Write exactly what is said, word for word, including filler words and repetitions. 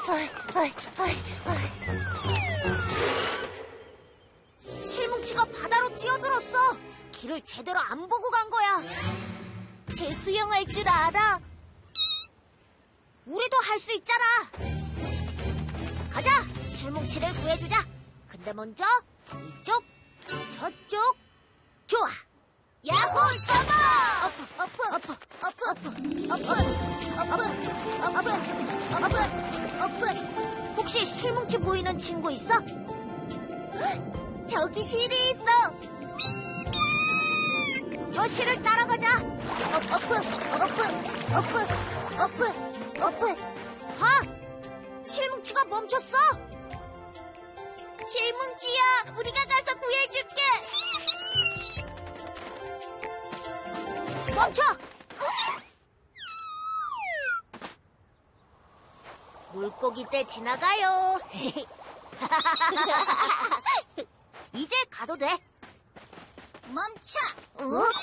어이, 어이, 어이, 어이. 실뭉치가 바다로 뛰어들었어. 길을 제대로 안 보고 간 거야. 쟤 수영할 줄 알아? 우리도 할 수 있잖아. 가자, 실뭉치를 구해주자. 근데 먼저 이쪽, 저쪽. 좋아. 야호, 잡아! 어프, 어프, 어프, 어프, 어프, 어프, 어프, 어프, 어프, 어프. 혹시 실뭉치 보이는 친구 있어? 저기 실이 있어. 저 실을 따라가자. 어프, 어프, 어프, 어프, 어프, 어프. 봐! 실뭉치가 멈췄어. 실뭉치야, 우리가 가서 구해줄게. 멈춰! 물고기 떼 지나가요. 이제 가도 돼. 멈춰! 어?